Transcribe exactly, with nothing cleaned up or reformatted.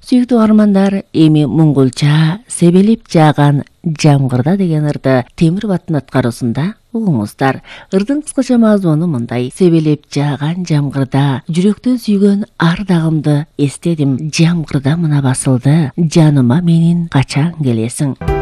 Сүйүктүү армандар, эми Муңгулча себелеп жааган жамгырда деген ырды Темир Баттын аткаруусунда угуңуздар. Ырдын кыскача мазмуну мындай: себелеп жааган жамгырда жүрөктөн сүйгөн ар дагымды эстедим. Жамгырда мына басылды, жаныма менин качан келесиң.